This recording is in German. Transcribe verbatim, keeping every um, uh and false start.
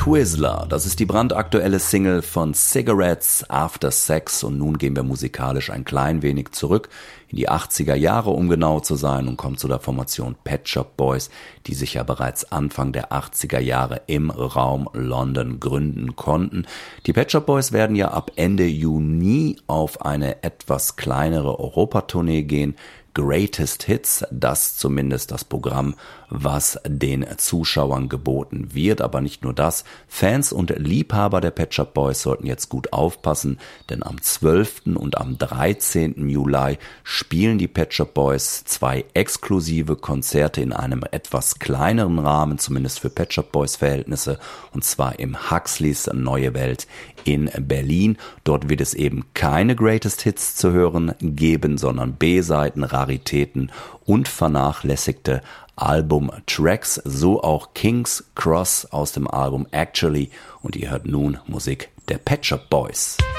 Twizzler, das ist die brandaktuelle Single von Cigarettes After Sex und nun gehen wir musikalisch ein klein wenig zurück in die achtziger Jahre, um genau zu sein, und kommen zu der Formation Pet Shop Boys, die sich ja bereits Anfang der achtziger Jahre im Raum London gründen konnten. Die Pet Shop Boys werden ja ab Ende Juni auf eine etwas kleinere Europatournee gehen. Greatest Hits, das zumindest das Programm, was den Zuschauern geboten wird. Aber nicht nur das, Fans und Liebhaber der Pet Shop Boys sollten jetzt gut aufpassen, denn am zwölften und am dreizehnten Juli spielen die Pet Shop Boys zwei exklusive Konzerte in einem etwas kleineren Rahmen, zumindest für Pet Shop Boys Verhältnisse, und zwar im Huxleys Neue Welt in Berlin. Dort wird es eben keine Greatest Hits zu hören geben, sondern B-Seiten, Raritäten und vernachlässigte Album-Tracks, so auch King's Cross aus dem Album Actually, und ihr hört nun Musik der Pet Shop Boys.